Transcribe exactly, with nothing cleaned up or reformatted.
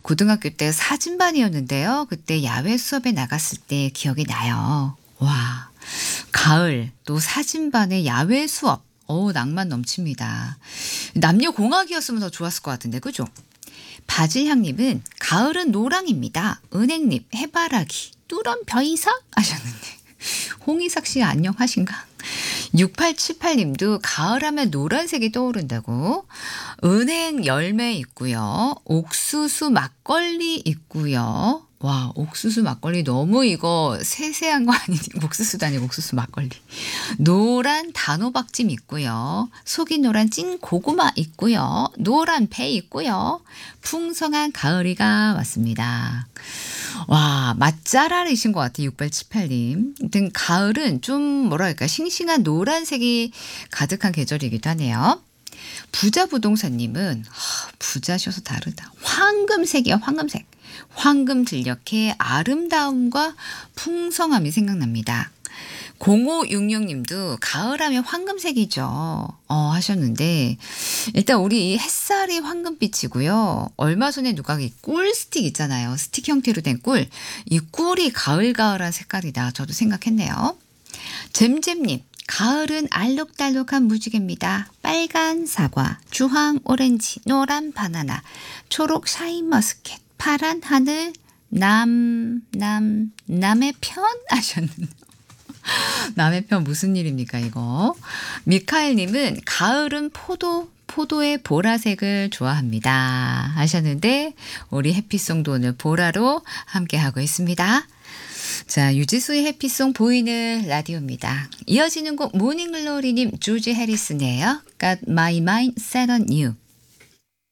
고등학교 때 사진반이었는데요. 그때 야외 수업에 나갔을 때 기억이 나요. 와, 가을 또 사진반의 야외 수업. 오, 낭만 넘칩니다. 남녀공학이었으면 더 좋았을 것 같은데, 그죠? 바질향님은 가을은 노랑입니다. 은행잎, 해바라기, 뚜런 벼이삭 하셨는데 홍이삭 씨 안녕하신가? 육팔칠팔님도 가을하면 노란색이 떠오른다고. 은행 열매 있고요. 옥수수 막걸리 있고요. 와, 옥수수 막걸리 너무 이거 세세한 거 아니니? 옥수수도 아니고 옥수수 막걸리. 노란 단호박찜 있고요. 속이 노란 찐 고구마 있고요. 노란 배 있고요. 풍성한 가을이가 왔습니다. 와, 맛잘알이신 것 같아요. 육팔칠팔님. 아무튼 가을은 좀 뭐랄까 싱싱한 노란색이 가득한 계절이기도 하네요. 부자 부동산님은 하, 부자셔서 다르다. 황금색이야, 황금색. 황금 들녘의 아름다움과 풍성함이 생각납니다. 공오육육님도 가을하면 황금색이죠. 어, 하셨는데 일단 우리 이 햇살이 황금빛이고요. 얼마 전에 누가 이 꿀 스틱 있잖아요. 스틱 형태로 된 꿀. 이 꿀이 가을가을한 색깔이다. 저도 생각했네요. 잼잼님. 가을은 알록달록한 무지개입니다. 빨간 사과, 주황 오렌지, 노란 바나나, 초록 샤인머스켓, 파란 하늘, 남, 남, 남의 편 하셨는데. 남의 편 무슨 일입니까 이거. 미카엘님은 가을은 포도, 포도의 보라색을 좋아합니다 하셨는데 우리 해피송도 오늘 보라로 함께하고 있습니다. 자, 유지수의 해피송 보이는 라디오입니다. 이어지는 곡 모닝글로리님 조지 해리슨이에요. Got my mind set on you.